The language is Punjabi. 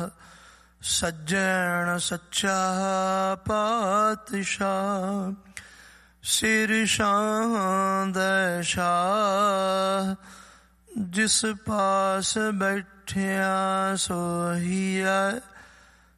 ਸੱਜਣ ਸੱਚਾ ਪਾਤਸ਼ਾਹ, ਸਿਰ ਸ਼ਾਹ ਦੈ ਸ਼ਾਹ, ਜਿਸ ਪਾਸ ਬੈਠਿਆ ਸੋਹੀਐ